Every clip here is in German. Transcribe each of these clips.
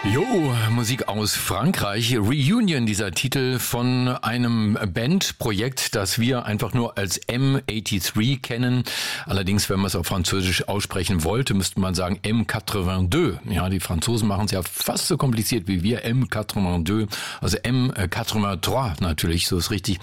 Jo, Musik aus Frankreich. Reunion, dieser Titel von einem Bandprojekt, das wir einfach nur als M83 kennen. Allerdings, wenn man es auf Französisch aussprechen wollte, müsste man sagen M82. Ja, die Franzosen machen es ja fast so kompliziert wie wir. M82, also M83 natürlich, so ist richtig.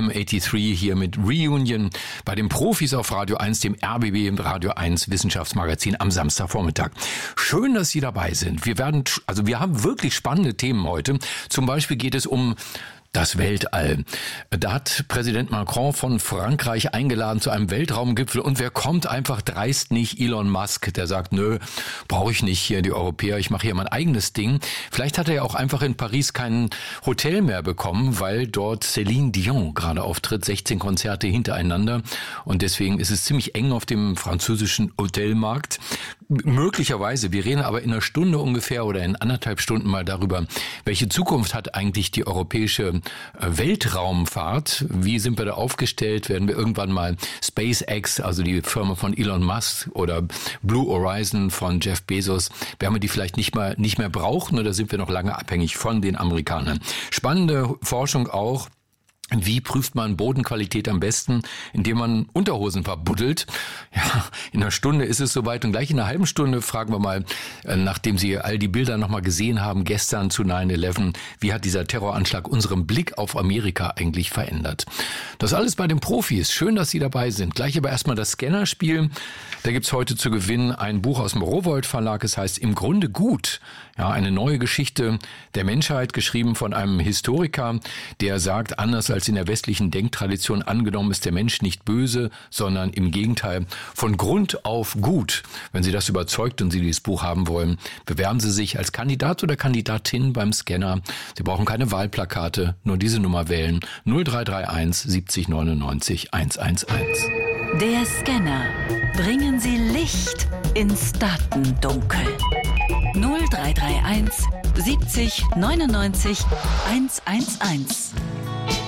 M83 hier mit Reunion bei den Profis auf Radio 1, dem RBB Radio 1 Wissenschaftsmagazin am Samstagvormittag. Schön, dass Sie dabei sind. Wir haben wirklich spannende Themen heute. Zum Beispiel geht es um das Weltall. Da hat Präsident Macron von Frankreich eingeladen zu einem Weltraumgipfel und wer kommt einfach dreist nicht? Elon Musk, der sagt, nö, brauche ich nicht hier die Europäer, ich mache hier mein eigenes Ding. Vielleicht hat er ja auch einfach in Paris kein Hotel mehr bekommen, weil dort Céline Dion gerade auftritt, 16 Konzerte hintereinander und deswegen ist es ziemlich eng auf dem französischen Hotelmarkt. Möglicherweise, wir reden aber in einer Stunde ungefähr oder in 1,5 Stunden mal darüber, welche Zukunft hat eigentlich die europäische Weltraumfahrt. Wie sind wir da aufgestellt? Werden wir irgendwann mal SpaceX, also die Firma von Elon Musk oder Blue Horizon von Jeff Bezos, werden wir die vielleicht nicht mehr brauchen oder sind wir noch lange abhängig von den Amerikanern? Spannende Forschung auch. Wie prüft man Bodenqualität am besten? Indem man Unterhosen verbuddelt. Ja, in einer Stunde ist es soweit und gleich in einer halben Stunde fragen wir mal, nachdem Sie all die Bilder nochmal gesehen haben, gestern zu 9/11, wie hat dieser Terroranschlag unseren Blick auf Amerika eigentlich verändert? Das alles bei den Profis. Schön, dass Sie dabei sind. Gleich aber erstmal das Scannerspiel. Da gibt's heute zu gewinnen ein Buch aus dem Rowohlt Verlag. Es heißt Im Grunde gut. Ja, eine neue Geschichte der Menschheit, geschrieben von einem Historiker, der sagt, anders als in der westlichen Denktradition angenommen ist der Mensch nicht böse, sondern im Gegenteil von Grund auf gut. Wenn Sie das überzeugt und Sie dieses Buch haben wollen, bewerben Sie sich als Kandidat oder Kandidatin beim Scanner. Sie brauchen keine Wahlplakate, nur diese Nummer wählen. 0331 70 99 111. Der Scanner. Bringen Sie Licht ins Datendunkel. 0331 70 99 111.